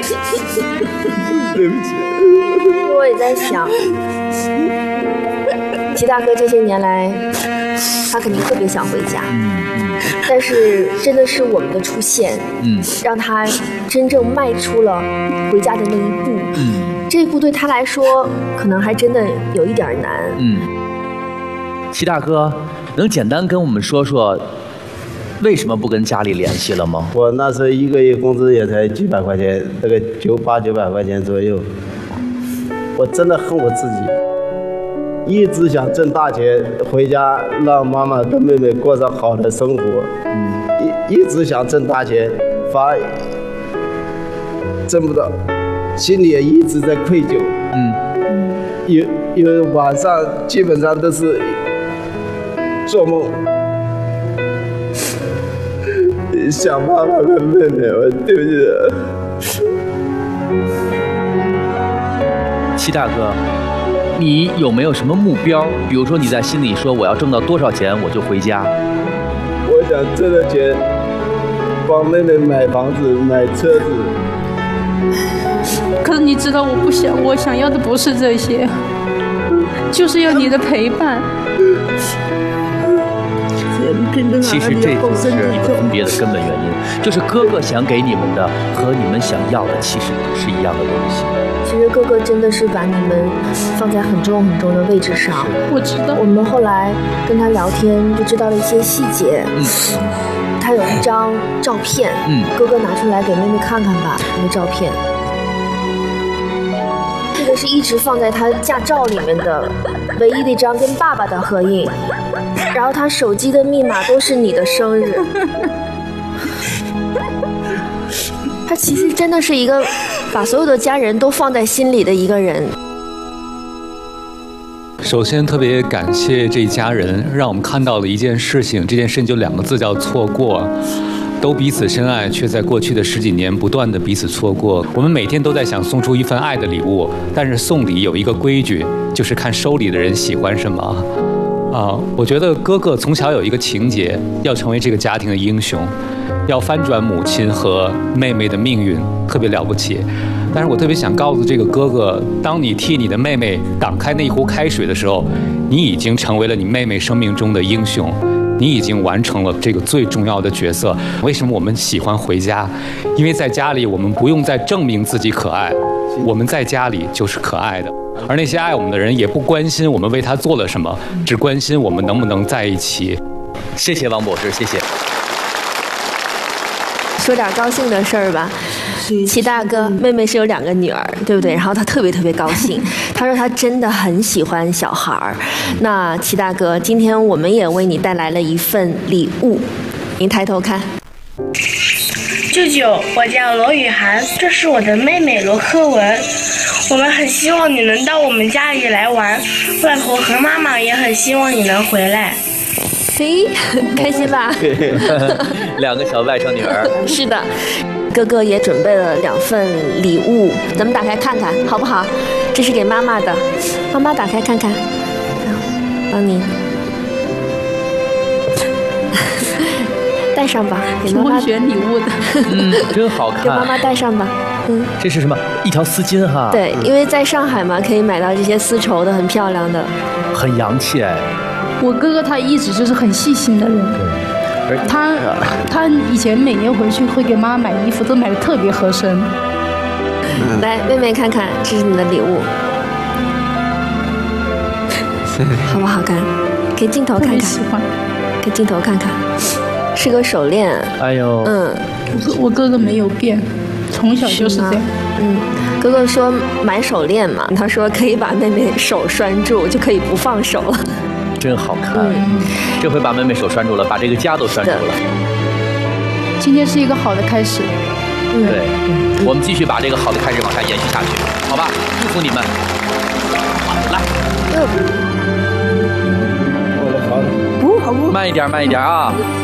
对不起。 我也在想，齐大哥这些年来，他肯定特别想回家，但是真的是我们的出现，让他真正迈出了回家的那一步。这一步对他来说，可能还真的有一点难。 齐大哥，能简单跟我们说说，为什么不跟家里联系了吗？ 我那时候一个月工资也才几百块钱，大概900-900块钱左右。我真的恨我自己，一直想挣大钱回家，让妈妈跟妹妹过上好的生活。一直想挣大钱，反而挣不到，心里也一直在愧疚。有晚上基本上都是做梦，想妈妈跟妹妹，我对不起。 齐大哥，你有没有什么目标？比如说你在心里说我要挣到多少钱我就回家。 我想挣了钱，帮妹妹买房子、买车子。 可是你知道，我想要的不是这些，就是要你的陪伴。 其实这就是你们分别的根本原因，就是哥哥想给你们的和你们想要的其实不是一样的东西。 其实哥哥真的是把你们放在很重很重的位置上。 我知道。 我们后来跟他聊天就知道了一些细节。他有一张照片，哥哥拿出来给妹妹看看吧，那个照片。这个是一直放在他驾照里面的唯一的一张跟爸爸的合影，然后他手机的密码都是你的生日。他其实真的是一个把所有的家人都放在心里的一个人。 首先特别感谢这一家人，让我们看到了一件事情，这件事情就2个字，叫错过。都彼此深爱，却在过去的10几年不断的彼此错过。我们每天都在想送出一份爱的礼物，但是送礼有一个规矩，就是看收礼的人喜欢什么。我觉得哥哥从小有一个情节，要成为这个家庭的英雄，要翻转母亲和妹妹的命运，特别了不起。但是我特别想告诉这个哥哥，当你替你的妹妹挡开那一壶开水的时候，你已经成为了你妹妹生命中的英雄。你已经完成了这个最重要的角色。为什么我们喜欢回家？因为在家里我们不用再证明自己可爱，我们在家里就是可爱的。而那些爱我们的人也不关心我们为他做了什么，只关心我们能不能在一起。 谢谢王博士，谢谢。 说点高兴的事儿吧。齐大哥妹妹是有2个女儿，对不对？然后他特别高兴，他说他真的很喜欢小孩儿。那齐大哥，今天我们也为你带来了一份礼物，您抬头看。 舅舅，我叫罗雨涵，这是我的妹妹罗科文。我们很希望你能到我们家里来玩，外婆和妈妈也很希望你能回来。 嘿，开心吧 ？2个小外甥女儿。 是的。哥哥也准备了2份礼物，咱们打开看看好不好？这是给妈妈的，妈妈打开看看，帮你带上吧，给妈妈选礼物的。 真好看， 给妈妈带上吧。 这是什么？一条丝巾哈。 对，因为在上海嘛，可以买到这些丝绸的，很漂亮的， 很洋气哎。 我哥哥他一直就是很细心的人。他以前每年回去会给妈妈买衣服，都买的特别合身。 来，妹妹看看，这是你的礼物，好不好看？给镜头看看。 喜欢。 给镜头看看，是个手链。 哎呦。 我哥哥没有变，从小就是这样。 哥哥说买手链嘛，他说可以把妹妹手拴住，就可以不放手了。 真好看，这回把妹妹手拴住了，把这个家都拴住了。 今天是一个好的开始。 对，我们继续把这个好的开始往下延续下去，好吧？祝福你们。来， 好了， 慢一点啊。